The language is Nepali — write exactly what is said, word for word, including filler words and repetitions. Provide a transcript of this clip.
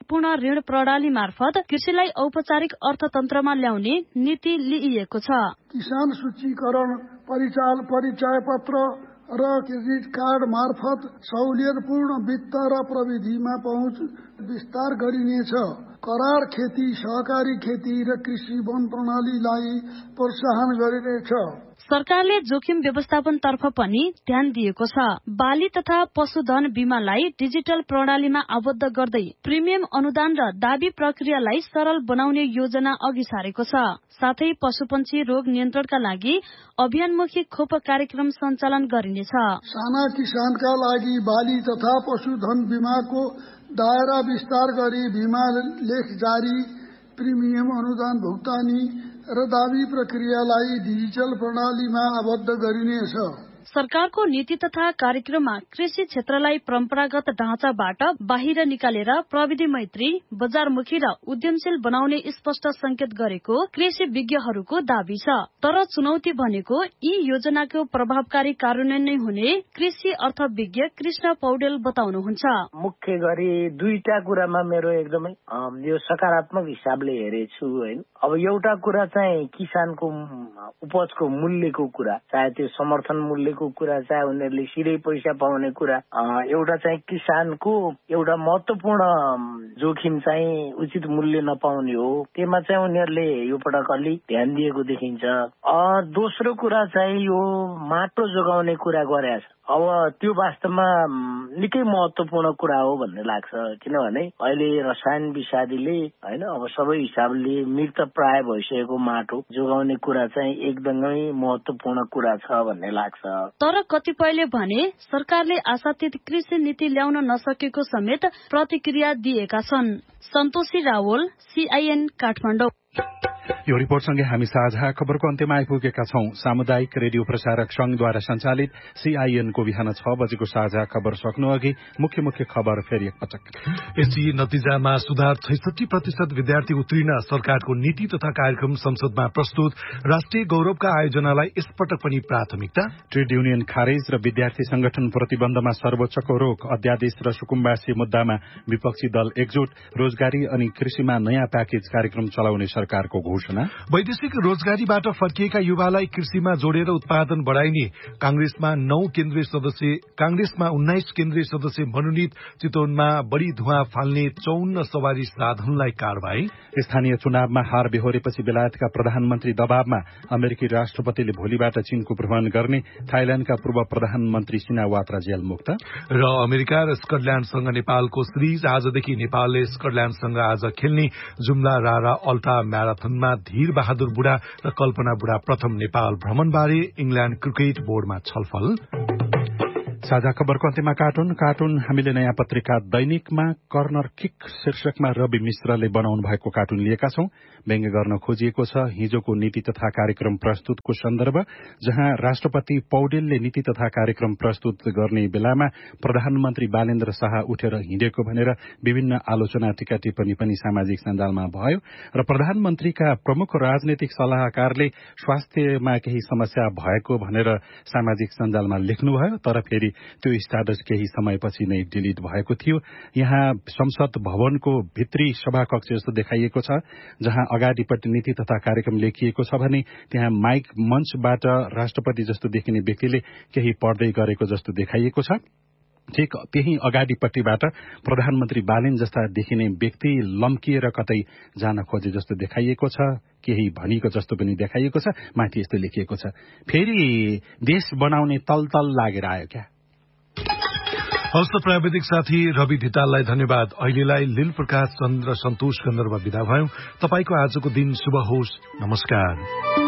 सम्पूर्ण ऋण प्रणाली मार्फत कृषिलाई औपचारिक अर्थतन्त्रमा ल्याउने नीति लिइएको छ। किसान सूचीकरण, परिचाल परिचय पत्र र क्रेडिट कार्ड मार्फत सहुलियतपूर्ण वित्त र प्रविधिमा पहुँच विस्तार गरिनेछ। करार खेती, सहकारी खेती र कृषि वन प्रणालीलाई प्रोत्साहन गरिनेछ। सरकारले जोखिम व्यवस्थापन तर्फ पनि ध्यान दिएको छ। बाली तथा पशुधन बीमालाई डिजिटल प्रणालीमा आबद्ध गर्दै प्रिमियम अनुदान र दावी प्रक्रियालाई सरल बनाउने योजना अघि सारेको छ। साथै पशुपन्छी रोग नियन्त्रणका लागि अभियानमुखी खोप कार्यक्रम सञ्चालन गरिनेछ। साना किसानका लागि बाली तथा पशुधन बीमाको दायरा विस्तार गरी बीमा लेख जारी, प्रिमियम अनुदान भुक्तानी र दावी प्रक्रियालाई डिजिटल प्रणालीमा आबद्ध गरिनेछ। सरकारको नीति तथा कार्यक्रममा कृषि क्षेत्रलाई परम्परागत ढाँचाबाट बाहिर निकालेर प्रविधि मैत्री, बजारमुखी र उद्यमशील बनाउने स्पष्ट संकेत गरेको कृषि विज्ञहरूको दावी छ। तर चुनौती भनेको यी योजनाको प्रभावकारी कार्यान्वयन नै हुने कृषि अर्थविज्ञ कृष्ण पौडेल बताउनुहुन्छ। मुख्य गरी दुईटा कुरामा मेरो एकदमै यो सकारात्मक हिसाबले हेरेछु हैन। अब एउटा कुरा चाहिँ किसानको उपजको मूल्यको कुरा, चाहे त्यो समर्थन मूल्य कुरा, चाहे उनीहरूले सिधै पैसा पाउने कुरा, एउटा चाहिँ किसानको एउटा महत्वपूर्ण जोखिम चाहिँ उचित मूल्य नपाउने हो। त्यसमा चाहिँ उनीहरूले यो पटक अलि ध्यान दिएको देखिन्छ। दोस्रो कुरा चाहिँ यो माटो जोगाउने कुरा गरेछ। अब त्यो वास्तवमा निकै महत्वपूर्ण कुरा हो भन्ने लाग्छ, किनभने अहिले रसायन विषादीले हैन अब सबै हिसाबले मृत प्राय भइसकेको माटो जोगाउने कुरा चाहिँ एकदमै महत्वपूर्ण कुरा छ भन्ने लाग्छ। तर कतिपयले भने सरकारले आशातीत कृषि नीति ल्याउन नसकेको समेत प्रतिक्रिया दिएका छन्। सन्तोषी रावल, सीआईएन काठमाडौँ। यो रिपोर्टसँगै हामी साझा खबरको अन्त्यमा आइपुगेका छौं। सामुदायिक रेडियो प्रसारक संघद्वारा सञ्चालित सीआईएनको बिहान छ बजेको साझा खबर सक्नु अघि मुख्य मुख्य खबर फेरि एकपटक। एसई नतिजामा सुधार, छैसठी प्रतिशत विद्यार्थी उत्तीर्ण। सरकारको नीति तथा कार्यक्रम संसदमा प्रस्तुत। राष्ट्रिय गौरवका आयोजनालाई यसपटक पनि प्राथमिकता। ट्रेड युनियन खारेज र विद्यार्थी संगठन प्रतिबन्धमा सर्वोच्चको रोक। अध्यादेश र सुकुम्बासी मुद्दामा विपक्षी दल एकजुट। रोजगारी अनि कृषिमा नयाँ प्याकेज कार्यक्रम चलाउने सरकारको घोषणा। वैदेशिक रोजगारीबाट फर्किएका युवालाई कृषिमा जोडेर उत्पादन बढाइने। कांग्रेसमा नौ केन्द्रीय सदस्य कांग्रेसमा उन्नाइस केन्द्रीय सदस्य मनोनित। चितवनमा बढ़ी धुवाँ फाल्ने चौन्न सवारी साधनलाई कारवाही। स्थानीय चुनावमा हार बेहोरेपछि बेलायतका प्रधानमन्त्री दबावमा। अमेरिकी राष्ट्रपतिले भोलिबाट चीनको भ्रमण गर्ने। थाइल्याण्डका पूर्व प्रधानमन्त्री सिनावात्रा जेल मुक्त। र अमेरिका र स्कटल्याण्डसँग नेपालको सिरिज। आजदेखि नेपालले स्कटल्याण्डसँग आज खेल्ने। जुम्ला रारा अल्ट्रा म्याराथनमा धीर बहादुर बुढा र कल्पना बुढा प्रथम नेपाल भ्रमणबारे इंग्ल्याण्ड क्रिकेट बोर्डमा छलफल। साझा खबरको अन्त्यमा कार्टुन कार्टुन हामीले नयाँ पत्रिका दैनिकमा कर्नर किक शीर्षकमा रवि मिश्रले बनाउनु भएको कार्टुन लिएका छौं। व्यङ्ग्य गर्न खोजिएको छ हिजोको नीति तथा कार्यक्रम प्रस्तुतको सन्दर्भ, जहाँ राष्ट्रपति पौडेलले नीति तथा कार्यक्रम प्रस्तुत गर्ने बेलामा प्रधानमन्त्री बालेन्द्र शाह उठेर हिँडेको भनेर विभिन्न आलोचना टीका टिप्पणी पनि सामाजिक सञ्जालमा भयो र प्रधानमन्त्रीका प्रमुख राजनैतिक सल्लाहकारले स्वास्थ्यमा केही समस्या भएको भनेर सामाजिक सञ्जालमा लेख्नुभयो। तर फेरि त्यो स्ट्याटस केही समयपछि नै डिलिट भएको थियो। यहाँ संसद भवनको भित्री सभाकक्ष जस्तो देखाइएको छ, जहाँ अगाडिपट्टि नीति तथा कार्यक्रम लेखिएको छ भने त्यहाँ माइक मञ्चबाट राष्ट्रपति जस्तो देखिने व्यक्तिले केही पढ्दै गरेको जस्तो देखाइएको छ। ठिक त्यही अगाडिपट्टिबाट प्रधानमन्त्री बालेन जस्ता देखिने व्यक्ति लम्किएर कतै जान खोजे जस्तो देखाइएको छ, केही भनिएको जस्तो पनि देखाइएको छ। माथि यस्तो लेखिएको छ, फेरि देश बनाउने तलतल लागेर आयो क्या। हस्त प्राविधिक साथी रवि धिताललाई धन्यवाद। अहिलेलाई लील प्रकाश चन्द्र सन्तोष गन्धर्व विदा भयौं। तपाईको आजको दिन शुभ होस्। नमस्कार।